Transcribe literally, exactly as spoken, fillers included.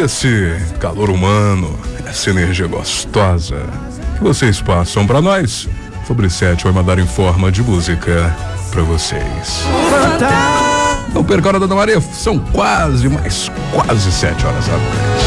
esse calor humano, essa energia gostosa que vocês passam pra nós, Sobre Sete vai mandar em forma de música pra vocês. Não perca a hora da Dona Maria, são quase, mas quase sete horas da noite.